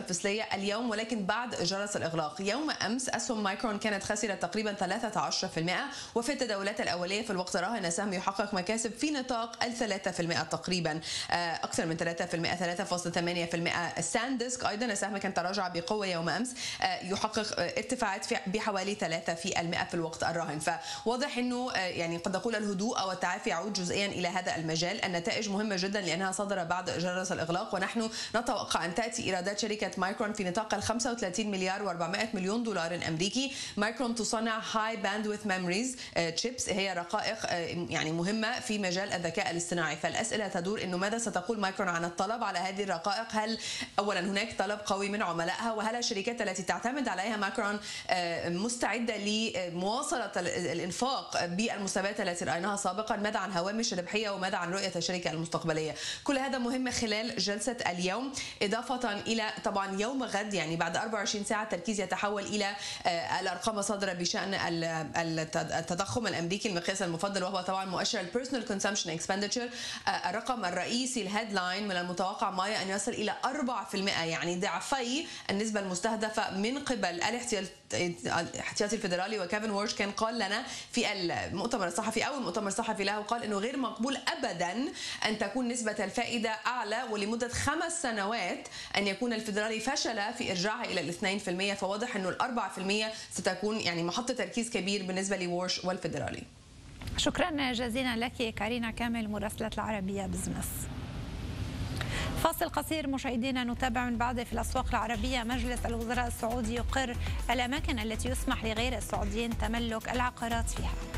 التفصيلية اليوم ولكن بعد جرس الإغلاق. يوم أمس أسهم مايكرون كانت خاسرة تقريبا 13%، وفي التداولات الأولية في الوقت الراهن السهم يحقق مكاسب في نطاق 3% تقريبا، أكثر من 3%، 3.8%. ساندسك أيضا السهم كان تراجع بقوة يوم أمس، يحقق ارتفاعات بحوالي 3% في الوقت الراهن. فواضح أنه يعني قد نقول الهدوء أو التعافي يعود جزئيا إلى هذا المجال. النتائج مهمة جدا لأنها صدر بعد جرس الإغلاق، ونحن نتوقع أن تأتي إيرادات شركة مايكرون في نطاق 35 مليار و400 مليون دولار أمريكي. مايكرون تصنع هاي باندويث ميموريز تشيبس، هي رقائق يعني مهمة في مجال الذكاء الاصطناعي. فالأسئلة تدور أنه ماذا ستقول مايكرون عن الطلب على هذه الرقائق؟ هل أولا هناك طلب قوي من عملائها، وهل الشركات التي تعتمد عليها مايكرون مستعدة لمواصلة الإنفاق بالمستويات التي رأيناها سابقا؟ ماذا عن هوامش الربحية وماذا عن رؤية الشركة المستقبلية؟ كل هذا مهم خلال جلسة اليوم، إضافة إلى طبعا يوم غد يعني بعد 24 ساعة التركيز يتحول إلى الأرقام الصادرة بشأن التضخم الأمريكي المقياس المفضل، وهو طبعا مؤشر البيرسونال كونسامشن اكسبندتشر. الرقم الرئيسي الهيدلاين من المتوقع مايو أن يصل إلى 4%، يعني ضعفي النسبة المستهدفة من قبل الاحتياطي الفيدرالي. وكيفن وورش كان قال لنا في المؤتمر الصحفي أو المؤتمر الصحفي له، قال أنه غير مقبول أبدا أن تكون نسبة الفائدة أعلى ولمدة 5 سنوات، أن يكون الفيدرالي فشل في إرجاعها إلى 2%. فواضح أنه 4% ستكون يعني محط تركيز كبير بالنسبة لوورش والفيدرالي. شكرا جزيلا لك كارينا كامل مراسلة العربية بزنس. فاصل قصير مشاهدينا، نتابع من بعد. في الأسواق العربية، مجلس الوزراء السعودي يقر الأماكن التي يسمح لغير السعوديين تملك العقارات فيها.